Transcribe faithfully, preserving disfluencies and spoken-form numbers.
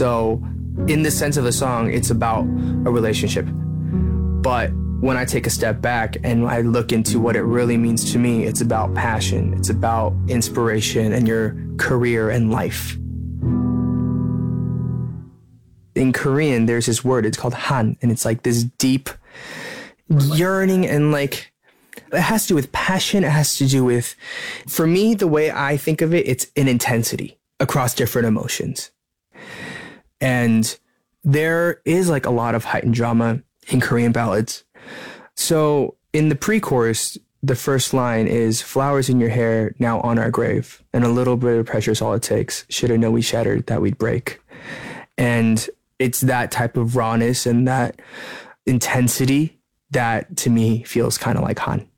So in the sense of the song, it's about a relationship. But when I take a step back and I look into what it really means to me, it's about passion. It's about inspiration and your career and life. In Korean, there's this word, it's called han, and it's like this deep yearning and like, it has to do with passion. It has to do with, for me, the way I think of it, it's an intensity across different emotions. And there is like a lot of heightened drama in Korean ballads. So in the pre-chorus, the first line is flowers in your hair now on our grave, and a little bit of pressure is all it takes. Should I know we shattered that we'd break. And it's that type of rawness and that intensity that to me feels kind of like Han.